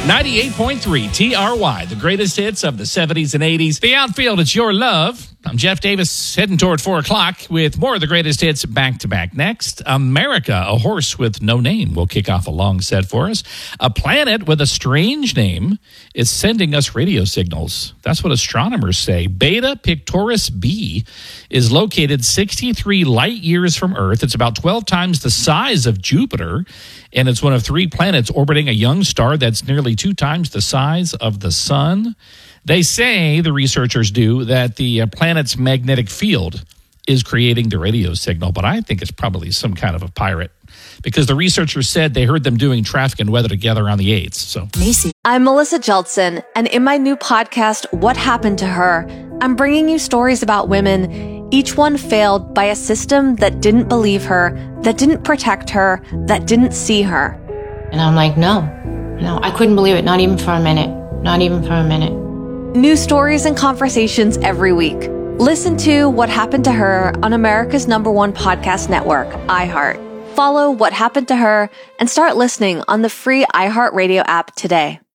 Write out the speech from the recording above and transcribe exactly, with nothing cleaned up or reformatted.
ninety-eight point three T R Y, the greatest hits of the seventies and eighties. The Outfield, it's your love. I'm Jeff Davis, heading toward four o'clock with more of the greatest hits back-to-back. Next, America, a horse with no name, will kick off a long set for us. A planet with a strange name is sending us radio signals. That's what astronomers say. Beta Pictoris b is located sixty-three light years from Earth. It's about twelve times the size of Jupiter, and it's one of three planets orbiting a young star that's nearly two times the size of the sun. They say, the researchers do, that the uh, planet's magnetic field is creating the radio signal, but I think it's probably some kind of a pirate, because the researchers said they heard them doing traffic and weather together on the eighth. So, Macy. I'm Melissa Jeltsin, and in my new podcast, What Happened to Her, I'm bringing you stories about women, each one failed by a system that didn't believe her, that didn't protect her, that didn't see her. And I'm like, no, no, I couldn't believe it, not even for a minute, not even for a minute. New stories and conversations every week. Listen to What Happened to Her on America's number one podcast network, iHeart. Follow What Happened to Her and start listening on the free iHeartRadio app today.